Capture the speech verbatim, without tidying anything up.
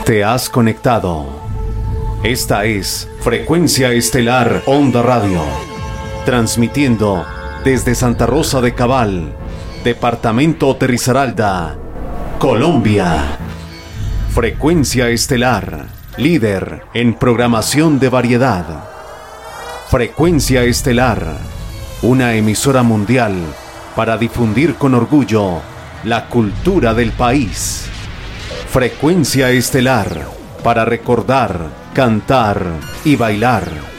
Te has conectado. Esta es Frecuencia Estelar Onda Radio, transmitiendo desde Santa Rosa de Cabal, departamento Risaralda, Colombia. Frecuencia Estelar, líder en programación de variedad. Frecuencia Estelar, una emisora mundial para difundir con orgullo la cultura del país. Frecuencia Estelar, para recordar, cantar y bailar.